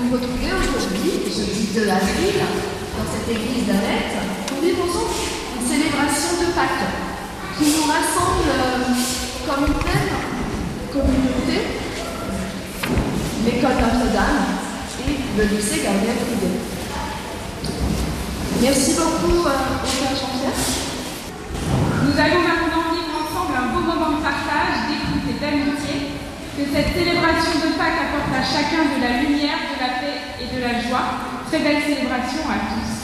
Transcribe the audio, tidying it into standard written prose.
nous retrouver aujourd'hui, jeudi 2 avril, dans cette église d'Alette, pour vivre ensemble une célébration de Pâques qui nous rassemble comme une même communauté, l'école Notre-Dame et le lycée Gabriel Privé. Merci beaucoup au Père Jean-Pierre. Nous allons maintenant vivre ensemble un beau moment de partage, d'écoute et d'amitié. Que cette célébration de Pâques apporte à chacun de la lumière, de la paix et de la joie. Très belle célébration à tous.